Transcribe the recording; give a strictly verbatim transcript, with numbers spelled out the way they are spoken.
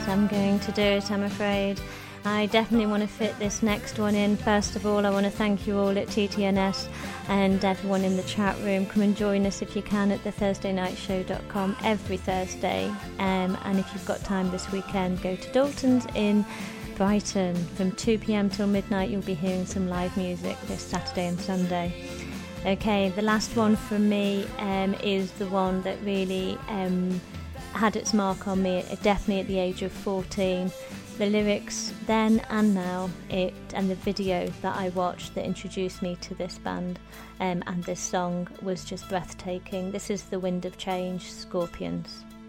I'm going to do it, I'm afraid. I definitely want to fit this next one in. First of all, I want to thank you all at T T N S and everyone in the chat room. Come and join us if you can at the thursday night show dot com every Thursday. Um, and if you've got time this weekend, go to Dalton's in Brighton. From two p.m. till midnight, you'll be hearing some live music this Saturday and Sunday. Okay, the last one from me um, is the one that really um, had its mark on me, definitely at the age of fourteen. The lyrics then and now, it and the video that I watched that introduced me to this band um, and this song was just breathtaking. This is The Wind of Change, Scorpions.